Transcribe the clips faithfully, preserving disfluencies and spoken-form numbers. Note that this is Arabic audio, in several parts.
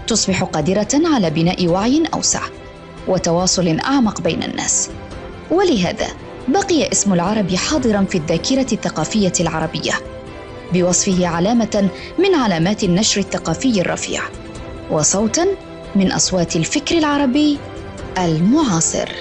تصبح قادرة على بناء وعي أوسع وتواصل أعمق بين الناس. ولهذا بقي اسم العربي حاضراً في الذاكرة الثقافية العربية بوصفه علامة من علامات النشر الثقافي الرفيع، وصوتاً من أصوات الفكر العربي المعاصر.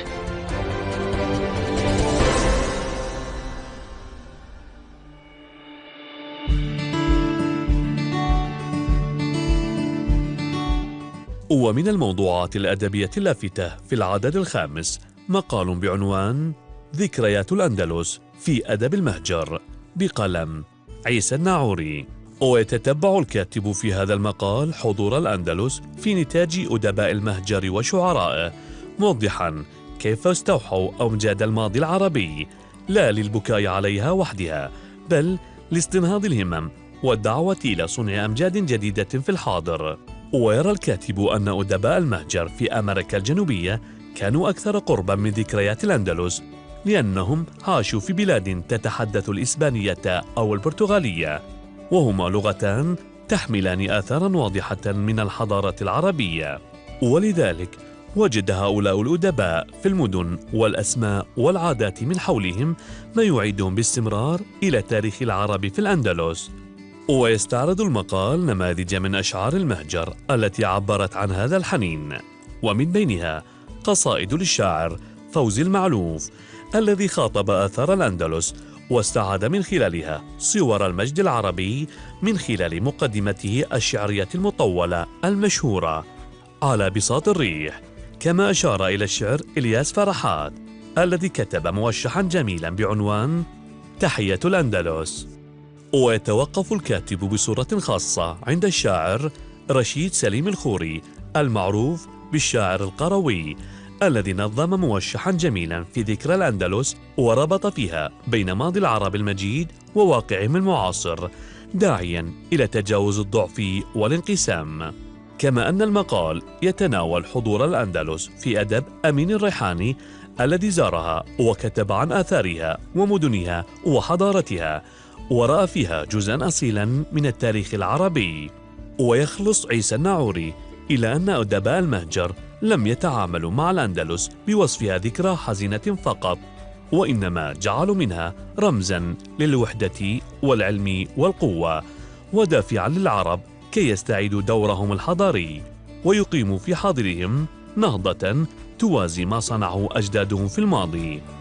ومن الموضوعات الأدبية اللافتة في العدد الخامس مقال بعنوان ذكريات الأندلس في أدب المهجر بقلم عيسى الناعوري. ويتتبع الكاتب في هذا المقال حضور الأندلس في نتاج أدباء المهجر وشعرائه، موضحا كيف استوحوا أمجاد الماضي العربي لا للبكاء عليها وحدها، بل لاستنهاض الهمم والدعوة إلى صنع أمجاد جديدة في الحاضر. ويرى الكاتب أن أدباء المهجر في أمريكا الجنوبية كانوا أكثر قربا من ذكريات الأندلس، لأنهم عاشوا في بلاد تتحدث الإسبانية أو البرتغالية، وهما لغتان تحملان آثارا واضحة من الحضارة العربية. ولذلك وجد هؤلاء الأدباء في المدن والأسماء والعادات من حولهم ما يعيدهم باستمرار إلى تاريخ العرب في الأندلس. ويستعرض المقال نماذج من أشعار المهجر التي عبرت عن هذا الحنين، ومن بينها قصائد للشاعر فوزي المعلوف الذي خاطب آثار الأندلس واستعاد من خلالها صور المجد العربي من خلال مقدمته الشعرية المطولة المشهورة على بساط الريح. كما أشار إلى الشعر إلياس فرحات الذي كتب موشحا جميلا بعنوان تحية الأندلس. ويتوقف الكاتب بصورة خاصة عند الشاعر رشيد سليم الخوري المعروف بالشاعر القروي الذي نظم موشحا جميلا في ذكرى الأندلس وربط فيها بين ماضي العرب المجيد وواقعهم المعاصر، داعيا إلى تجاوز الضعف والانقسام. كما أن المقال يتناول حضور الأندلس في أدب أمين الريحاني الذي زارها وكتب عن آثارها ومدنها وحضارتها، ورأى فيها جزءا أصيلا من التاريخ العربي. ويخلص عيسى الناعوري إلى أن أدباء المهجر لم يتعاملوا مع الأندلس بوصفها ذكرى حزينة فقط، وإنما جعلوا منها رمزا للوحدة والعلم والقوة، ودافعا للعرب كي يستعيدوا دورهم الحضاري ويقيموا في حاضرهم نهضة توازي ما صنعه أجدادهم في الماضي.